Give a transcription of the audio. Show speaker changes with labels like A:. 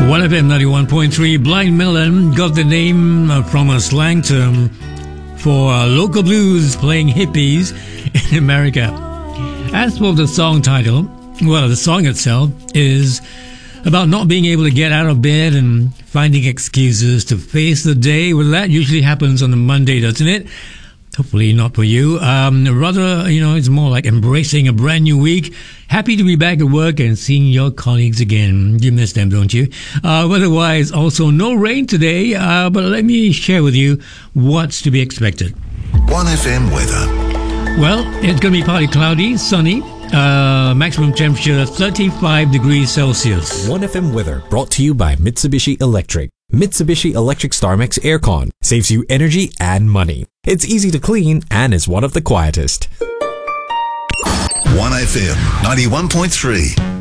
A: 1FM 91.3. Blind Melon got the name from a slang term for local blues playing hippies in America. As for the song title, well, the song itself is about not being able to get out of bed and finding excuses to face the day. Well, that usually happens on a Monday, doesn't it? Hopefully not for you. Rather, it's more like embracing a brand new week. Happy to be back at work and seeing your colleagues again. You miss them, don't you? Weather-wise, also no rain today, but let me share with you what's to be expected.
B: 1FM weather.
A: Well, it's going to be partly cloudy, sunny. Maximum temperature 35 degrees Celsius.
C: 1FM weather brought to you by Mitsubishi Electric. Mitsubishi Electric StarMax Aircon saves you energy and money. It's easy to clean and is one of the quietest.
B: 1FM 91.3.